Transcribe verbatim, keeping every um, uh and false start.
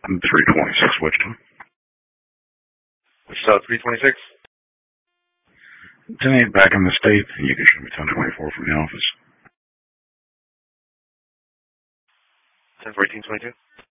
I'm three twenty-six Wichita. Wichita three twenty-six? ten eight back in the state, and you can show me ten twenty-four from the office. ten fourteen twenty-two?